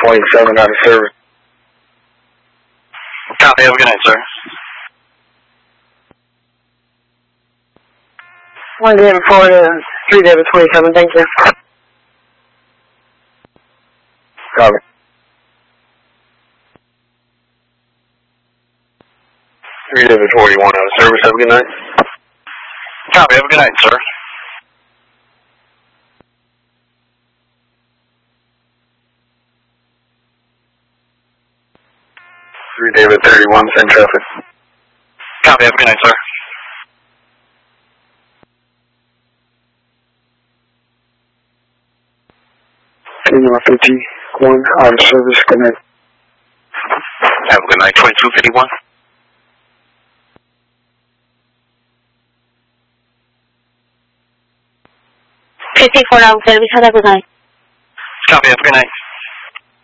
27 out of service. Copy, have a good night, sir. 1 David 4 to 3 David 27, thank you. Copy. 3 David 41 out of service, have a good night. Copy, have a good night, sir. David 31, same traffic. Copy, have a good night, sir. North 51, out of service, good night. Have a good night, 2251. For now, service, have a good night. Copy, have a good night.